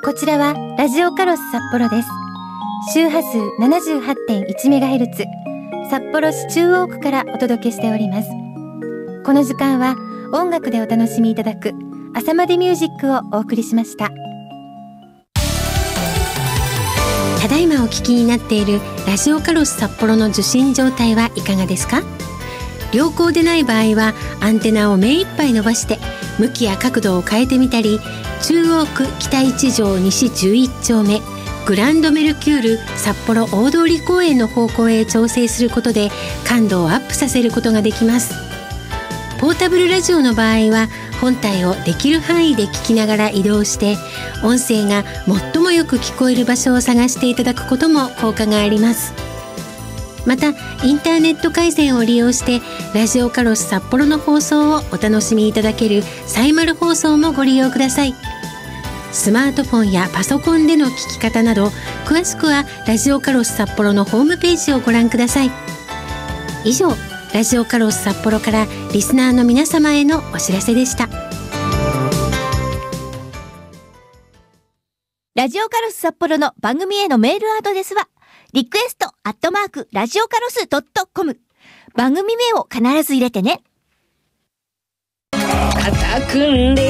こちらはラジオカロス札幌です。周波数 78.1MHz 札幌市中央区からお届けしております。この時間は音楽でお楽しみいただく朝までミュージックをお送りしました。 ただいまお聞きになっているラジオカロス札幌の受信状態はいかがですか？良好でない場合はアンテナを目いっぱい伸ばして向きや角度を変えてみたり、中央区北一条西11丁目グランドメルキュール札幌大通公園の方向へ調整することで感度をアップさせることができます。ポータブルラジオの場合は本体をできる範囲で聞きながら移動して音声が最もよく聞こえる場所を探していただくことも効果があります。またインターネット回線を利用してラジオカロス札幌の放送をお楽しみいただけるサイマル放送もご利用ください。スマートフォンやパソコンでの聞き方など詳しくはラジオカロス札幌のホームページをご覧ください。以上、ラジオカロス札幌からリスナーの皆様へのお知らせでした。 ラジオカロス札幌の番組へのメールアドレスはリクエスト@ラジオカロス.com。 番組名を必ず入れてね。 肩組んで